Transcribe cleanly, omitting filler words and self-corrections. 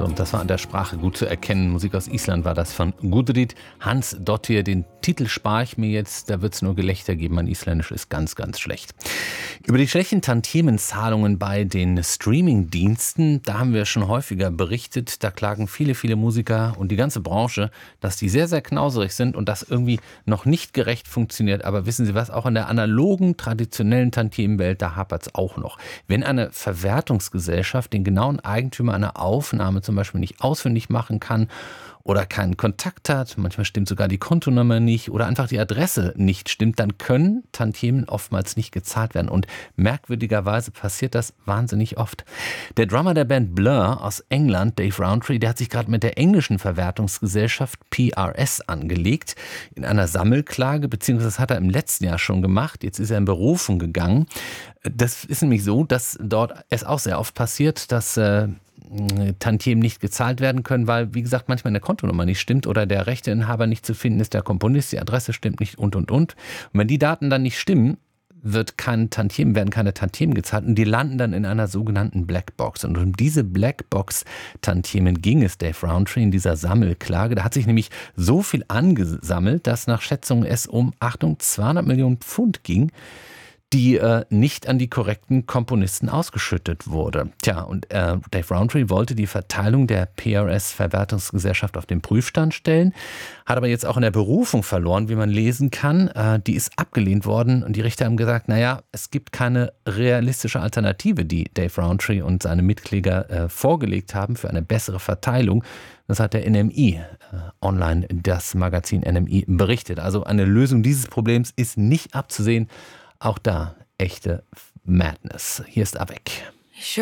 So, das war an der Sprache gut zu erkennen. Musik aus Island war das von Gudrid Hansdottir. Den Titel spare ich mir jetzt, da wird es nur Gelächter geben. Mein Isländisch ist ganz, ganz schlecht. Über die schlechten Tantiemenzahlungen bei den Streaming-Diensten, da haben wir schon häufiger berichtet. Da klagen viele, viele Musiker und die ganze Branche, dass die sehr, sehr knauserig sind und das irgendwie noch nicht gerecht funktioniert. Aber wissen Sie was, auch in der analogen, traditionellen Tantiemenwelt, da hapert es auch noch. Wenn eine Verwertungsgesellschaft den genauen Eigentümer einer Aufnahme zum Beispiel nicht ausfindig machen kann oder keinen Kontakt hat, manchmal stimmt sogar die Kontonummer nicht oder einfach die Adresse nicht stimmt, dann können Tantiemen oftmals nicht gezahlt werden. Und merkwürdigerweise passiert das wahnsinnig oft. Der Drummer der Band Blur aus England, Dave Rowntree, der hat sich gerade mit der englischen Verwertungsgesellschaft PRS angelegt in einer Sammelklage, beziehungsweise das hat er im letzten Jahr schon gemacht. Jetzt ist er in Berufung gegangen. Das ist nämlich so, dass dort es auch sehr oft passiert, dass Tantiemen nicht gezahlt werden können, weil, wie gesagt, manchmal eine Kontonummer nicht stimmt oder der Rechteinhaber nicht zu finden ist, der Komponist, die Adresse stimmt nicht und. Und wenn die Daten dann nicht stimmen, werden keine Tantiemen gezahlt und die landen dann in einer sogenannten Blackbox. Und um diese Blackbox-Tantiemen ging es Dave Rowntree in dieser Sammelklage. Da hat sich nämlich so viel angesammelt, dass nach Schätzungen es um, Achtung, 200 Millionen Pfund ging, die nicht an die korrekten Komponisten ausgeschüttet wurde. Tja, und Dave Rowntree wollte die Verteilung der PRS-Verwertungsgesellschaft auf den Prüfstand stellen, hat aber jetzt auch in der Berufung verloren, wie man lesen kann. Die ist abgelehnt worden und die Richter haben gesagt, naja, es gibt keine realistische Alternative, die Dave Rowntree und seine Mitkläger vorgelegt haben für eine bessere Verteilung. Das hat der NMI online, das Magazin NMI, berichtet. Also eine Lösung dieses Problems ist nicht abzusehen. Auch da echte Madness. Hier ist Avec.